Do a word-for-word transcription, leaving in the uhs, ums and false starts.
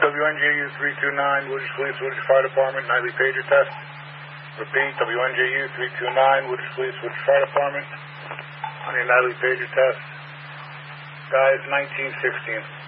W N J U three two nine, Woodridge Police, Woodridge Fire Department, nightly pager test. Repeat, W N J U three two nine, Woodridge Police, Woodridge Fire Department, on your nightly pager test. Guys, nineteen sixteen.